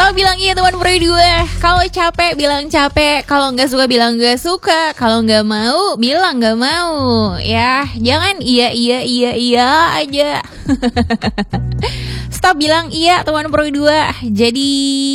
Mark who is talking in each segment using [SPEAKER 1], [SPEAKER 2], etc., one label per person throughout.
[SPEAKER 1] Stop bilang iya teman Pro 2. Kalau capek bilang capek, kalau nggak suka bilang nggak suka, kalau nggak mau bilang nggak mau. Ya, jangan iya aja. Stop bilang iya teman Pro 2. Jadi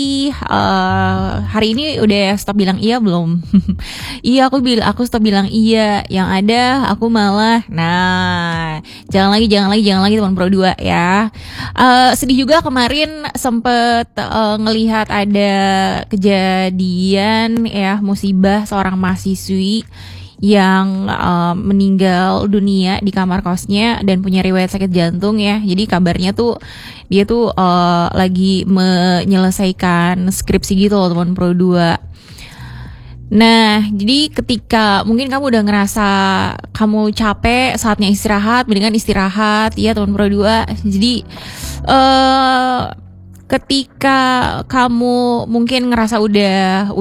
[SPEAKER 1] hari ini udah stop bilang iya belum? Iya aku stop bilang iya. Yang ada aku malah. Nah, jangan lagi teman Pro 2 ya. Sedih juga kemarin sempet ngelihat ada kejadian ya, musibah seorang mahasiswi yang meninggal dunia di kamar kosnya dan punya riwayat sakit jantung ya. Jadi kabarnya tuh dia tuh lagi menyelesaikan skripsi gitu loh teman Pro 2. Nah, jadi ketika mungkin kamu udah ngerasa kamu capek, saatnya istirahat, mendingan istirahat ya teman Pro 2. Jadi ketika kamu mungkin ngerasa udah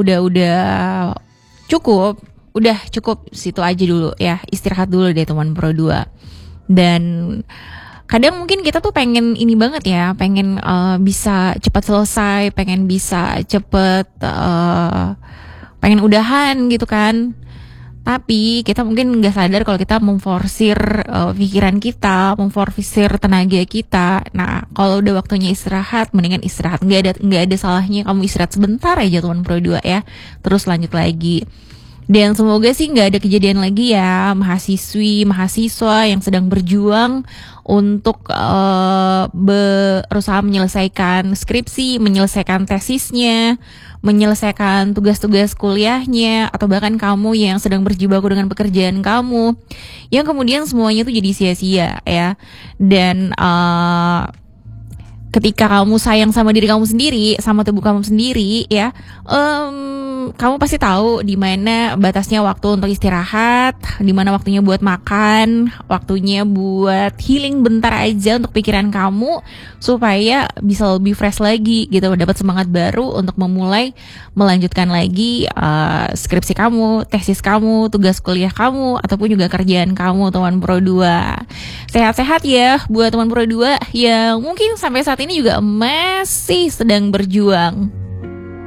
[SPEAKER 1] cukup situ aja dulu ya, istirahat dulu deh teman Pro 2. Dan kadang mungkin kita tuh pengen ini banget ya, pengen bisa cepat selesai, pengen bisa cepet pengen udahan gitu kan. Tapi kita mungkin nggak sadar kalau kita memforsir pikiran kita, memforsir tenaga kita. Nah, kalau udah waktunya istirahat, mendingan istirahat. Nggak ada salahnya kamu istirahat sebentar aja teman Pro 2 ya. Terus lanjut lagi. Dan semoga sih nggak ada kejadian lagi ya, mahasiswa yang sedang berjuang untuk berusaha menyelesaikan skripsi, menyelesaikan tesisnya, menyelesaikan tugas-tugas kuliahnya, atau bahkan kamu yang sedang berjibaku dengan pekerjaan kamu, yang kemudian semuanya tuh jadi sia-sia ya. Dan ketika kamu sayang sama diri kamu sendiri, sama tubuh kamu sendiri ya, kamu pasti tahu di mana batasnya waktu untuk istirahat, di mana waktunya buat makan, waktunya buat healing bentar aja untuk pikiran kamu supaya bisa lebih fresh lagi gitu, dapat semangat baru untuk memulai melanjutkan lagi skripsi kamu, tesis kamu, tugas kuliah kamu, ataupun juga kerjaan kamu teman Pro 2. Sehat-sehat ya buat teman Pro 2 yang mungkin sampai saat ini juga masih sedang berjuang.